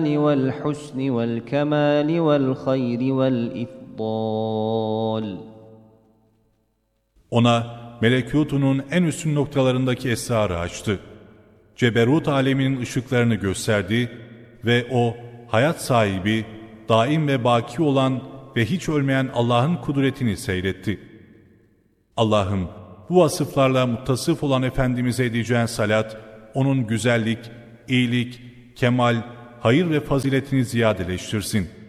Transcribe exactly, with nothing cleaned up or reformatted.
والحسن والكمال والخير والإفضال. Ona melekutunun en üstün noktalarındaki esrarı açtı. Ceberut aleminin ışıklarını gösterdi ve o hayat sahibi, daim ve baki olan ve hiç ölmeyen Allah'ın kudretini seyretti. Allah'ım, bu vasıflarla muttasıf olan Efendimiz'e edeceğin salat, onun güzellik, iyilik, kemal, hayır ve faziletini ziyadeleştirsin.